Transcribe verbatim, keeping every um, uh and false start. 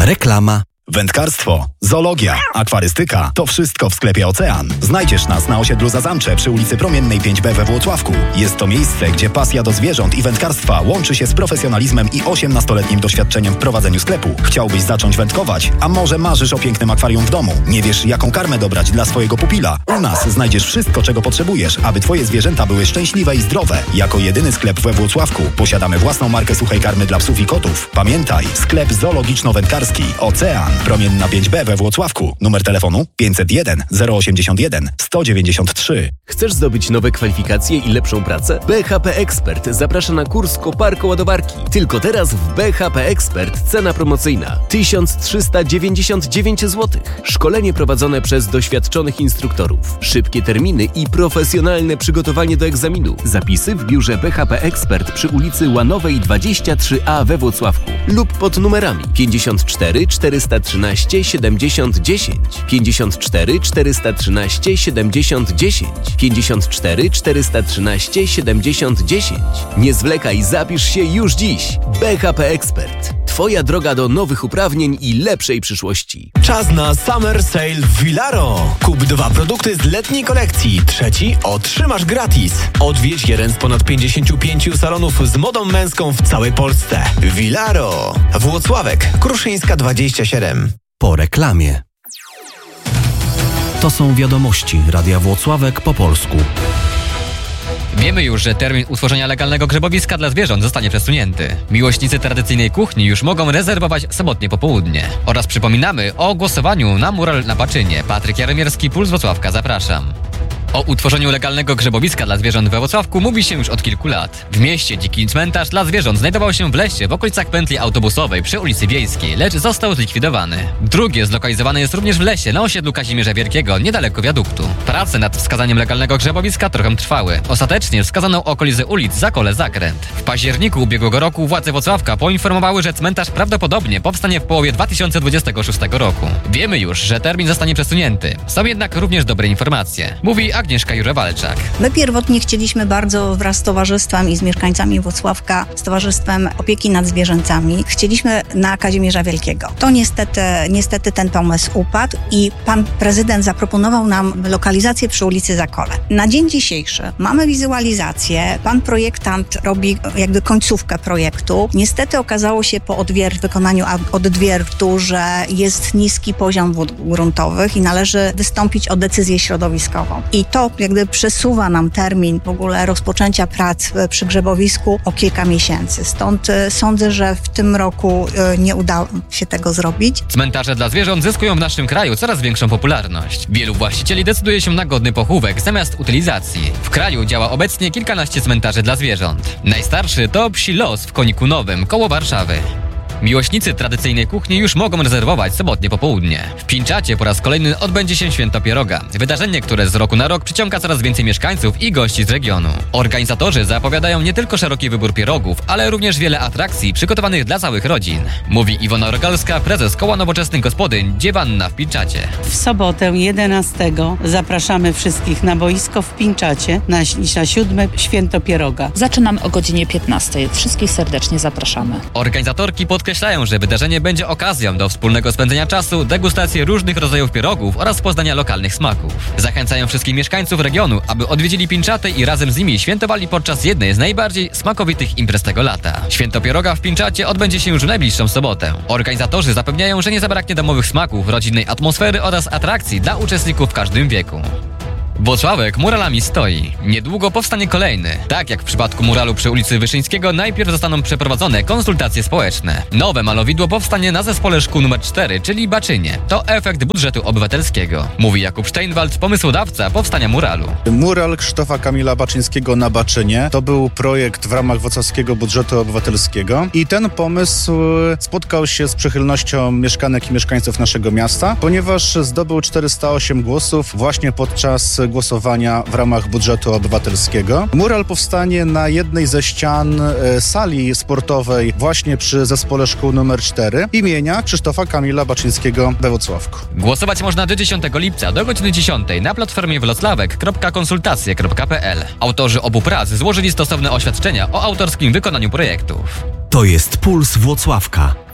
Reklama. Wędkarstwo, zoologia, akwarystyka – to wszystko w sklepie Ocean. Znajdziesz nas na osiedlu Zazamcze przy ulicy Promiennej pięć B we Włocławku. Jest to miejsce, gdzie pasja do zwierząt i wędkarstwa łączy się z profesjonalizmem i osiemnastoletnim doświadczeniem w prowadzeniu sklepu. Chciałbyś zacząć wędkować? A może marzysz o pięknym akwarium w domu? Nie wiesz, jaką karmę dobrać dla swojego pupila? U nas znajdziesz wszystko, czego potrzebujesz, aby twoje zwierzęta były szczęśliwe i zdrowe. Jako jedyny sklep we Włocławku posiadamy własną markę suchej karmy dla psów i kotów. Pamiętaj, sklep zoologiczno-wędkarski Ocean. Promienna pięć B we Włocławku. Numer telefonu pięćset jeden zero osiemdziesiąt jeden sto dziewięćdziesiąt trzy. Chcesz zdobyć nowe kwalifikacje i lepszą pracę? B H P Expert zaprasza na kurs koparko-ładowarki. Tylko teraz w B H P Expert cena promocyjna tysiąc trzysta dziewięćdziesiąt dziewięć złotych. Szkolenie prowadzone przez doświadczonych instruktorów. Szybkie terminy i profesjonalne przygotowanie do egzaminu. Zapisy w biurze B H P Expert przy ulicy Łanowej dwadzieścia trzy A we Włocławku lub pod numerami pięćdziesiąt cztery czterysta trzynaście siedemdziesiąt dziesięć, pięćdziesiąt cztery czterysta trzynaście siedemdziesiąt dziesięć, pięćdziesiąt cztery czterysta trzynaście siedemdziesiąt dziesięć. Nie zwlekaj, zapisz się już dziś. B H P Expert. Twoja droga do nowych uprawnień i lepszej przyszłości. Czas na Summer Sale w Villaro. Kup dwa produkty z letniej kolekcji. Trzeci otrzymasz gratis. Odwiedź jeden z ponad pięćdziesięciu pięciu salonów z modą męską w całej Polsce. Villaro. Włocławek. Kruszyńska dwadzieścia siedem. Po reklamie. To są wiadomości Radia Włocławek po polsku. Wiemy już, że termin utworzenia legalnego grzebowiska dla zwierząt zostanie przesunięty. Miłośnicy tradycyjnej kuchni już mogą rezerwować sobotnie popołudnie. Oraz przypominamy o głosowaniu na mural na Baczynie. Patryk Jaromierski, Puls Wrocławka, zapraszam. O utworzeniu legalnego grzebowiska dla zwierząt we Wrocławku mówi się już od kilku lat. W mieście dziki cmentarz dla zwierząt znajdował się w lesie w okolicach pętli autobusowej przy ulicy Wiejskiej, lecz został zlikwidowany. Drugie zlokalizowane jest również w lesie na osiedlu Kazimierza Wielkiego, niedaleko wiaduktu. Prace nad wskazaniem legalnego grzebowiska trochę trwały. Ostatecznie wskazano okolice ulic Zakole-Zakręt. W październiku ubiegłego roku władze Wrocławka poinformowały, że cmentarz prawdopodobnie powstanie w połowie dwa tysiące dwudziestego szóstego roku. Wiemy już, że termin zostanie przesunięty. Są jednak również dobre informacje. Mówi Agnieszka Jurewalczak. My pierwotnie chcieliśmy bardzo wraz z towarzystwem i z mieszkańcami Włocławka, z Towarzystwem Opieki nad Zwierzętami, chcieliśmy na Kazimierza Wielkiego. To niestety, niestety ten pomysł upadł i pan prezydent zaproponował nam lokalizację przy ulicy Zakole. Na dzień dzisiejszy mamy wizualizację, pan projektant robi jakby końcówkę projektu. Niestety okazało się po odwier- wykonaniu odwiertu, że jest niski poziom wód gruntowych i należy wystąpić o decyzję środowiskową. I to jakby przesuwa nam termin w ogóle rozpoczęcia prac przy grzebowisku o kilka miesięcy. Stąd y, sądzę, że w tym roku y, nie udało się tego zrobić. Cmentarze dla zwierząt zyskują w naszym kraju coraz większą popularność. Wielu właścicieli decyduje się na godny pochówek zamiast utylizacji. W kraju działa obecnie kilkanaście cmentarzy dla zwierząt. Najstarszy to Psi Los w Koniku Nowym, koło Warszawy. Miłośnicy tradycyjnej kuchni już mogą rezerwować sobotnie popołudnie. W Pińczacie po raz kolejny odbędzie się Święto Pieroga. Wydarzenie, które z roku na rok przyciąga coraz więcej mieszkańców i gości z regionu. Organizatorzy zapowiadają nie tylko szeroki wybór pierogów, ale również wiele atrakcji przygotowanych dla całych rodzin. Mówi Iwona Rogalska, prezes Koła Nowoczesnych Gospodyń Dziewanna w Pińczacie. W sobotę jedenastego zapraszamy wszystkich na boisko w Pińczacie na, na siódme Święto Pieroga. Zaczynamy o godzinie piętnastej. Wszystkich serdecznie zapraszamy. Organizatorki podkreślają, Podkreślają, że wydarzenie będzie okazją do wspólnego spędzenia czasu, degustacji różnych rodzajów pierogów oraz poznania lokalnych smaków. Zachęcają wszystkich mieszkańców regionu, aby odwiedzili Pińczatę i razem z nimi świętowali podczas jednej z najbardziej smakowitych imprez tego lata. Święto Pieroga w Pińczacie odbędzie się już w najbliższą sobotę. Organizatorzy zapewniają, że nie zabraknie domowych smaków, rodzinnej atmosfery oraz atrakcji dla uczestników w każdym wieku. Włocławek muralami stoi. Niedługo powstanie kolejny. Tak jak w przypadku muralu przy ulicy Wyszyńskiego, najpierw zostaną przeprowadzone konsultacje społeczne. Nowe malowidło powstanie na zespole szkół numer cztery, czyli Baczynie. To efekt budżetu obywatelskiego. Mówi Jakub Steinwald, pomysłodawca powstania muralu. Mural Krzysztofa Kamila Baczyńskiego na Baczynie to był projekt w ramach wrocławskiego budżetu obywatelskiego i ten pomysł spotkał się z przychylnością mieszkanek i mieszkańców naszego miasta, ponieważ zdobył czterysta osiem głosów właśnie podczas głosowania w ramach budżetu obywatelskiego. Mural powstanie na jednej ze ścian e, sali sportowej właśnie przy zespole szkół numer cztery imienia Krzysztofa Kamila Baczyńskiego we Włocławku. Głosować można do dziesiątego lipca do godziny dziesiątej na platformie wlocławek kropka konsultacje kropka p l. Autorzy obu prac złożyli stosowne oświadczenia o autorskim wykonaniu projektów. To jest Puls Włocławka.